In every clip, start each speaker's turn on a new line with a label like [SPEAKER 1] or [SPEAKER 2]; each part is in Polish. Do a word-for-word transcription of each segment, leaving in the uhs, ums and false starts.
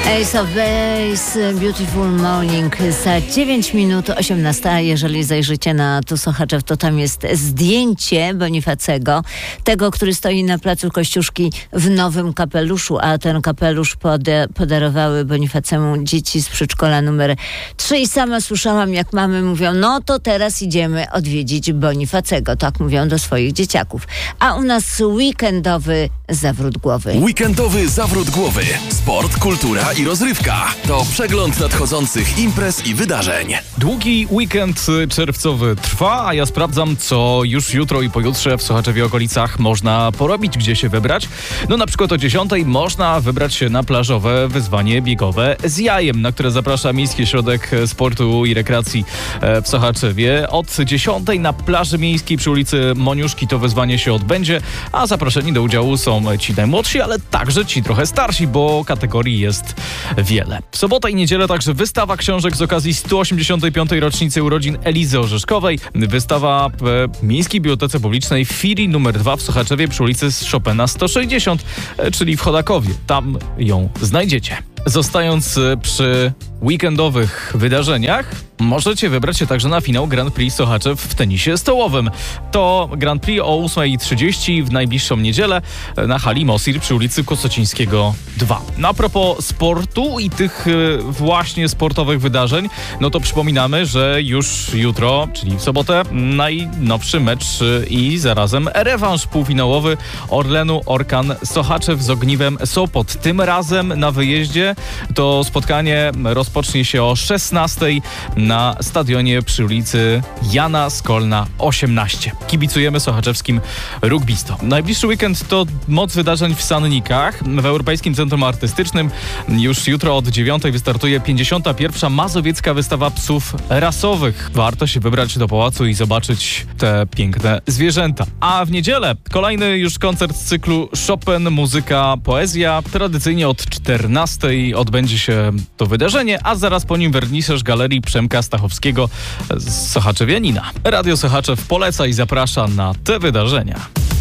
[SPEAKER 1] Ace of Base, Beautiful Morning, za dziewięć minut osiemnasta. Jeżeli zajrzycie na Tu Sochaczew, to tam jest zdjęcie Bonifacego, tego, który stoi na placu Kościuszki w nowym kapeluszu, a ten kapelusz pode, podarowały Bonifacemu dzieci z przedszkola numer trzy i sama słyszałam, jak mamy mówią, no to teraz idziemy odwiedzić Bonifacego, tak mówią do swoich dzieciaków. A u nas weekendowy zawrót głowy.
[SPEAKER 2] Weekendowy zawrót głowy. Sport, kultura i rozrywka. To przegląd nadchodzących imprez i wydarzeń.
[SPEAKER 3] Długi weekend czerwcowy trwa, a ja sprawdzam, co już jutro i pojutrze w Sochaczewie okolicach można porobić, gdzie się wybrać. No na przykład o dziesiątej można wybrać się na plażowe wyzwanie biegowe z jajem, na które zaprasza Miejski Ośrodek Sportu i Rekreacji w Sochaczewie. Od dziesiątej na plaży miejskiej przy ulicy Moniuszki to wyzwanie się odbędzie, a zaproszeni do udziału są ci najmłodsi, ale także ci trochę starsi, bo kategorii jest wiele. W sobotę i niedzielę także wystawa książek z okazji stu osiemdziesiątej piątej rocznicy urodzin Elizy Orzeszkowej. Wystawa w Miejskiej Bibliotece Publicznej Firi numer dwa w Sochaczewie przy ulicy Chopina sto sześćdziesiąt, czyli w Chodakowie. Tam ją znajdziecie. Zostając przy weekendowych wydarzeniach, możecie wybrać się także na finał Grand Prix Sochaczew w tenisie stołowym. To Grand Prix o ósma trzydzieści w najbliższą niedzielę na hali Mosir przy ulicy Kosocińskiego dwa. No a propos sportu i tych właśnie sportowych wydarzeń, no to przypominamy, że już jutro, czyli w sobotę, najnowszy mecz i zarazem rewanż półfinałowy Orlenu Orkan Sochaczew z Ogniwem Sopot. Tym razem na wyjeździe to spotkanie rozpocznie się o szesnastej na stadionie przy ulicy Jana Skolna osiemnaście. Kibicujemy sochaczewskim rugbystom. Najbliższy weekend to moc wydarzeń w Sannikach. W Europejskim Centrum Artystycznym już jutro od dziewiątej wystartuje pięćdziesiąta pierwsza mazowiecka wystawa psów rasowych. Warto się wybrać do pałacu i zobaczyć te piękne zwierzęta. A w niedzielę kolejny już koncert z cyklu Chopin, muzyka, poezja. Tradycyjnie od czternastej odbędzie się to wydarzenie, a zaraz po nim wernisaż Galerii Przemka Stachowskiego z Sochaczewianina. Radio Sochaczew poleca i zaprasza na te wydarzenia.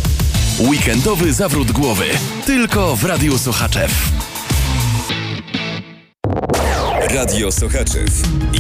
[SPEAKER 2] Weekendowy zawrót głowy. Tylko w Radiu Sochaczew.
[SPEAKER 4] Radio Sochaczew.